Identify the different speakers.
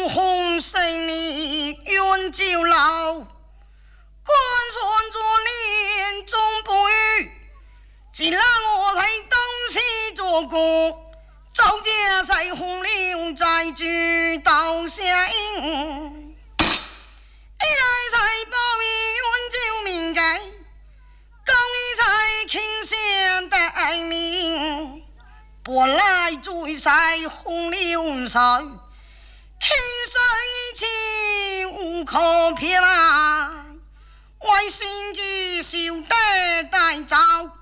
Speaker 1: 红红生你远就老，官算做年终不遇，既然我在东西做过，赵家在红柳在居到下营，一来在保义远就命改，高一在倾县待命，不来追在红柳上。轻生一气无可撇来，为心机受得带走。